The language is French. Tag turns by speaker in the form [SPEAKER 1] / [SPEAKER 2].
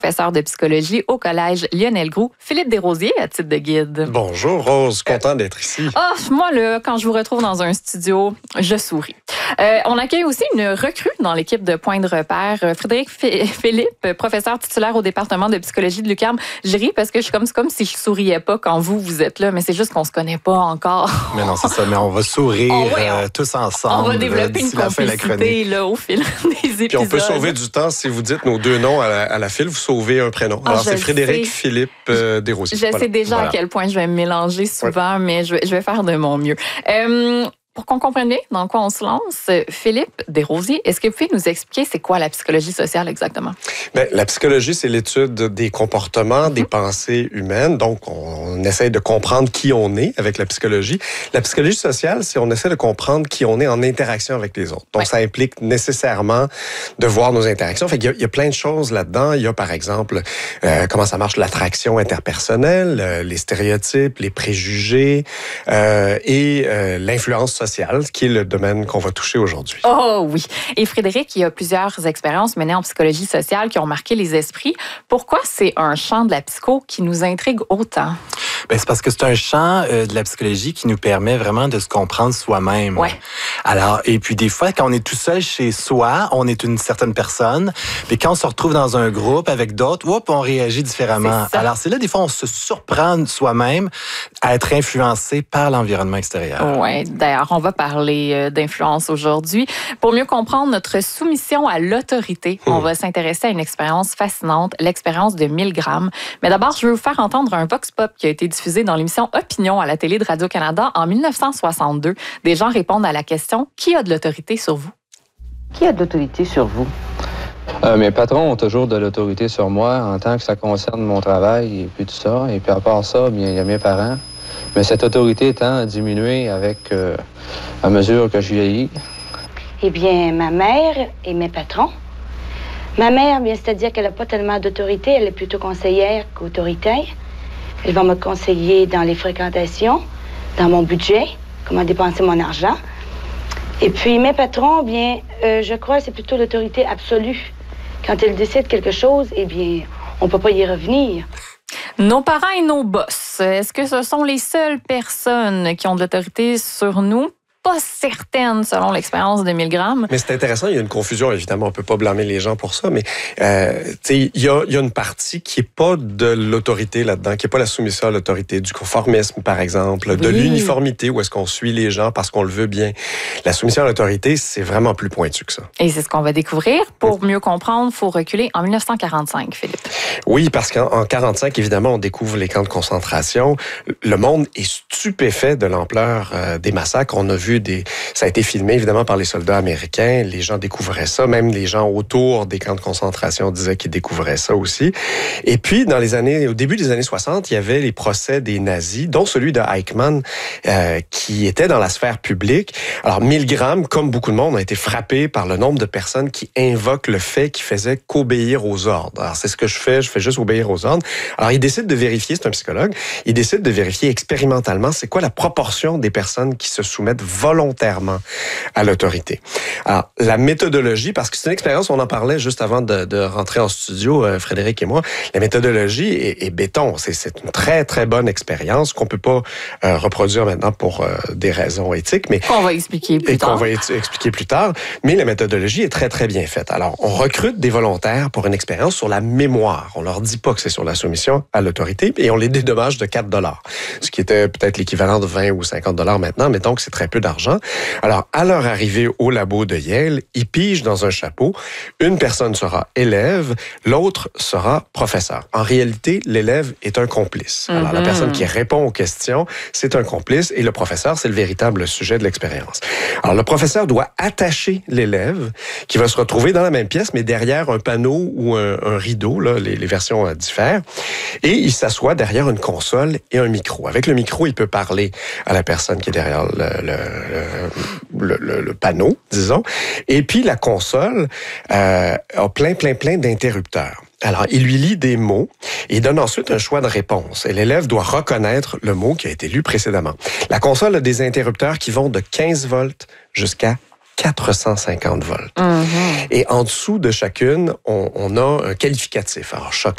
[SPEAKER 1] professeur de psychologie au Collège Lionel Groulx, Philippe Desrosiers à titre de guide.
[SPEAKER 2] Bonjour Rose, content d'être ici.
[SPEAKER 1] Moi, là, quand je vous retrouve dans un studio, je souris. On accueille aussi une recrue dans l'équipe de Point de repère, Frédéric Philippe, professeur titulaire au département de psychologie de l'UQAM. Je ris parce que c'est comme si je souriais pas quand vous êtes là, mais c'est juste qu'on se connaît pas encore.
[SPEAKER 2] Mais non, c'est ça, mais on va sourire tous ensemble.
[SPEAKER 1] On va développer une complicité là, au fil des épisodes.
[SPEAKER 2] Puis on peut sauver du temps si vous dites nos deux noms à la file, vous sauvez un prénom. Alors c'est Frédéric Philippe Desrosiers.
[SPEAKER 1] Je sais déjà à quel point je vais me mélanger souvent, mais je vais faire de mon mieux. Pour qu'on comprenne bien dans quoi on se lance, Philippe Desrosiers, est-ce que vous pouvez nous expliquer c'est quoi la psychologie sociale exactement?
[SPEAKER 2] Bien, la psychologie, c'est l'étude des comportements, des pensées humaines. Donc, on essaie de comprendre qui on est avec la psychologie. La psychologie sociale, c'est on essaie de comprendre qui on est en interaction avec les autres. Donc, ça implique nécessairement de voir nos interactions. Fait qu'il y a plein de choses là-dedans. Il y a, par exemple, comment ça marche l'attraction interpersonnelle, les stéréotypes, les préjugés et l'influence sociale, qui est le domaine qu'on va toucher aujourd'hui.
[SPEAKER 1] Oh oui. Et Frédéric, il y a plusieurs expériences menées en psychologie sociale qui ont marqué les esprits. Pourquoi c'est un champ de la psycho qui nous intrigue autant?
[SPEAKER 3] Bien, c'est parce que c'est un champ de la psychologie qui nous permet vraiment de se comprendre soi-même.
[SPEAKER 1] Ouais.
[SPEAKER 3] Alors, et puis des fois, quand on est tout seul chez soi, on est une certaine personne. Puis quand on se retrouve dans un groupe avec d'autres, on réagit différemment. Alors, c'est là, des fois, on se surprend soi-même à être influencé par l'environnement extérieur.
[SPEAKER 1] Oui, d'ailleurs, on va parler d'influence aujourd'hui. Pour mieux comprendre notre soumission à l'autorité, on va s'intéresser à une expérience fascinante, l'expérience de 1000 grammes. Mais d'abord, je vais vous faire entendre un vox pop qui a été diffusé dans l'émission Opinion à la télé de Radio-Canada en 1962. Des gens répondent à la question « Qui a de l'autorité sur vous? »
[SPEAKER 4] Qui a de l'autorité sur vous?
[SPEAKER 5] Mes patrons ont toujours de l'autorité sur moi en tant que ça concerne mon travail et puis tout ça. Et puis à part ça, bien, il y a mes parents. Mais cette autorité tend à diminuer à mesure que je vieillis.
[SPEAKER 6] Eh bien, ma mère et mes patrons. Ma mère, bien, c'est-à-dire qu'elle n'a pas tellement d'autorité, elle est plutôt conseillère qu'autoritaire. Elle va me conseiller dans les fréquentations, dans mon budget, comment dépenser mon argent. Et puis mes patrons, bien, je crois que c'est plutôt l'autorité absolue. Quand ils décident quelque chose, eh bien, on ne peut pas y revenir.
[SPEAKER 1] Nos parents et nos boss, est-ce que ce sont les seules personnes qui ont de l'autorité sur nous? Pas certaine, selon l'expérience de 1000 grammes.
[SPEAKER 2] Mais c'est intéressant, il y a une confusion, évidemment, on peut pas blâmer les gens pour ça, mais il y a une partie qui est pas de l'autorité là-dedans, qui est pas la soumission à l'autorité, du conformisme, par exemple, de l'uniformité, où est-ce qu'on suit les gens parce qu'on le veut bien. La soumission à l'autorité, c'est vraiment plus pointu que ça.
[SPEAKER 1] Et c'est ce qu'on va découvrir. Pour mieux comprendre, il faut reculer en 1945, Philippe.
[SPEAKER 2] Oui, parce qu'en 1945, évidemment, on découvre les camps de concentration. Le monde est stupéfait de l'ampleur des massacres. On a vu ça a été filmé, évidemment, par les soldats américains. Les gens découvraient ça. Même les gens autour des camps de concentration disaient qu'ils découvraient ça aussi. Et puis, au début des années 60, il y avait les procès des nazis, dont celui de Eichmann, qui était dans la sphère publique. Alors, 1000 grammes, comme beaucoup de monde, a été frappé par le nombre de personnes qui invoquent le fait qu'ils faisaient qu'obéir aux ordres. Alors, c'est ce que je fais juste obéir aux ordres. Alors, il décide de vérifier, c'est un psychologue, il décide de vérifier expérimentalement c'est quoi la proportion des personnes qui se soumettent volontairement à l'autorité. Alors, la méthodologie, parce que c'est une expérience, on en parlait juste avant de rentrer en studio, Frédéric et moi, la méthodologie est béton. C'est une très, très bonne expérience qu'on peut pas reproduire maintenant pour des raisons éthiques, mais
[SPEAKER 1] qu'on va expliquer plus tard.
[SPEAKER 2] Qu'on va expliquer plus tard. Mais la méthodologie est très, très bien faite. Alors, on recrute des volontaires pour une expérience sur la mémoire. On leur dit pas que c'est sur la soumission à l'autorité et on les dédommage de $4. Ce qui était peut-être l'équivalent de 20 ou 50 $ maintenant, mais donc c'est très peu d'argent. Alors, à leur arrivée au labo de Yale, ils pigent dans un chapeau. Une personne sera élève, l'autre sera professeur. En réalité, l'élève est un complice. Alors, la personne qui répond aux questions, c'est un complice et le professeur, c'est le véritable sujet de l'expérience. Alors, le professeur doit attacher l'élève qui va se retrouver dans la même pièce, mais derrière un panneau ou un rideau, là, les versions diffèrent, et il s'assoit derrière une console et un micro. Avec le micro, il peut parler à la personne qui est derrière le panneau, disons. Et puis, la console a plein d'interrupteurs. Alors, il lui lit des mots et il donne ensuite un choix de réponse. Et l'élève doit reconnaître le mot qui a été lu précédemment. La console a des interrupteurs qui vont de 15 volts jusqu'à 450 volts. Et en dessous de chacune, on a un qualificatif. Alors, choc